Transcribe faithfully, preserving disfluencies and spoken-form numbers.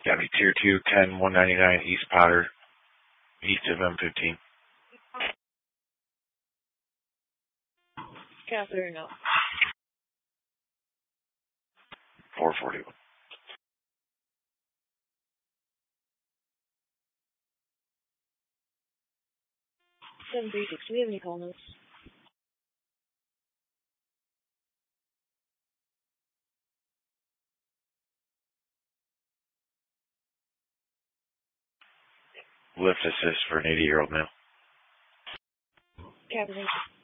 Got me tier two, ten, one ninety-nine East Powder, east of M fifteen. Catherine up. four forty-one. seven three six, do we have any call notes? Lift assist for an eighty-year-old male. Catherine.